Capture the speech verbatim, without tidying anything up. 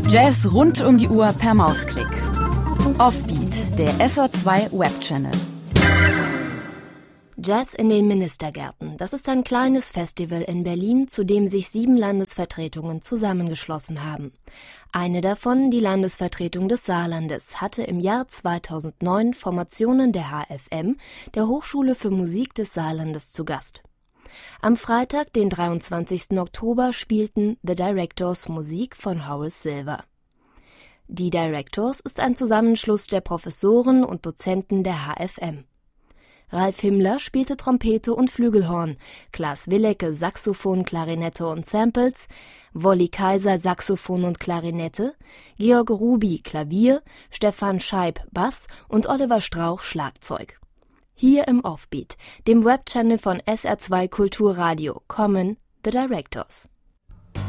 Jazz rund um die Uhr per Mausklick. Offbeat, der S R zwei Webchannel. Jazz in den Ministergärten. Das ist ein kleines Festival in Berlin, zu dem sich sieben Landesvertretungen zusammengeschlossen haben. Eine davon, die Landesvertretung des Saarlandes, hatte im Jahr zweitausendneun Formationen der H F M, der Hochschule für Musik des Saarlandes, zu Gast. Am Freitag, den dreiundzwanzigsten Oktober, spielten The Directors Musik von Horace Silver. Die Directors ist ein Zusammenschluss der Professoren und Dozenten der H F M. Ralf Himmler spielte Trompete und Flügelhorn, Klaas Willecke Saxophon, Klarinette und Samples, Wolli Kaiser Saxophon und Klarinette, Georg Ruby Klavier, Stefan Scheib Bass und Oliver Strauch Schlagzeug. Hier im Offbeat, dem Webchannel von S R zwei Kulturradio, kommen The Directors.